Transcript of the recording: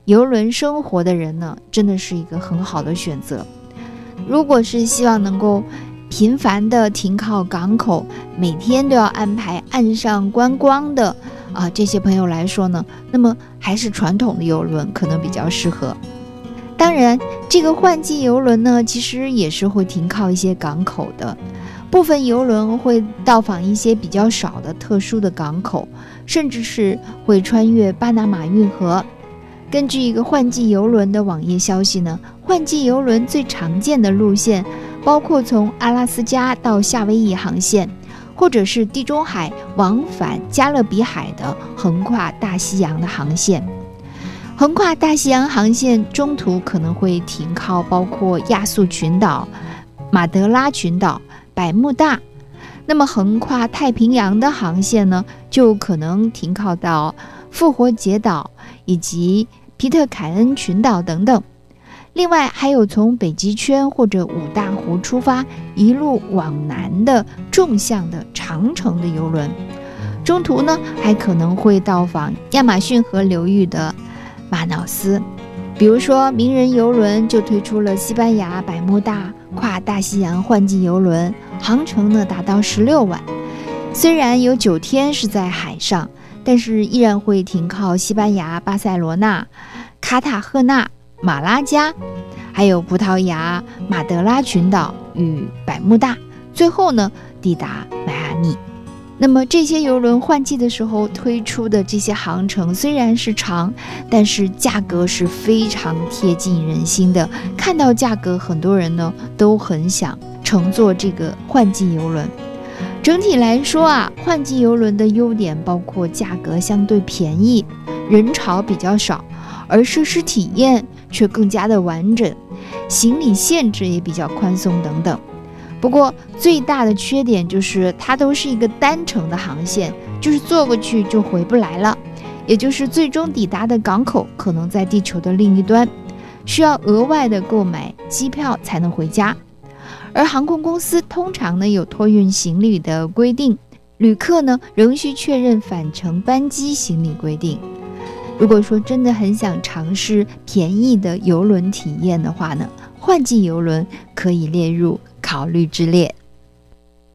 邮轮生活的人呢，真的是一个很好的选择。如果是希望能够频繁的停靠港口，每天都要安排岸上观光的这些朋友来说呢，那么还是传统的邮轮可能比较适合。当然，这个换季邮轮呢，其实也是会停靠一些港口的。部分邮轮会到访一些比较少的特殊的港口，甚至是会穿越巴拿马运河。根据一个换季邮轮的网页消息呢，换季邮轮最常见的路线包括从阿拉斯加到夏威夷航线，或者是地中海往返加勒比海的横跨大西洋的航线。横跨大西洋航线中途可能会停靠包括亚速群岛、马德拉群岛、百慕大。那么横跨太平洋的航线呢，就可能停靠到复活节岛以及皮特凯恩群岛等等。另外还有从北极圈或者五大湖出发，一路往南的纵向的长程的邮轮，中途呢还可能会到访亚马逊河流域的马瑙斯。比如说名人邮轮就推出了西班牙百慕大跨大西洋换季邮轮，航程呢达到16晚，虽然有9天是在海上，但是依然会停靠西班牙巴塞罗那、卡塔赫纳、马拉加，还有葡萄牙马德拉群岛与百慕大，最后呢抵达迈阿密。那么这些邮轮换季的时候推出的这些航程虽然是长，但是价格是非常贴近人心的。看到价格，很多人呢都很想乘坐这个换季邮轮。整体来说换季邮轮的优点包括价格相对便宜，人潮比较少，而设施体验却更加的完整，行李限制也比较宽松等等。不过最大的缺点就是它都是一个单程的航线，就是坐过去就回不来了，也就是最终抵达的港口可能在地球的另一端，需要额外的购买机票才能回家。而航空公司通常呢有托运行李的规定，旅客呢仍需确认返程班机行李规定。如果说真的很想尝试便宜的邮轮体验的话呢，换季邮轮可以列入考虑之列。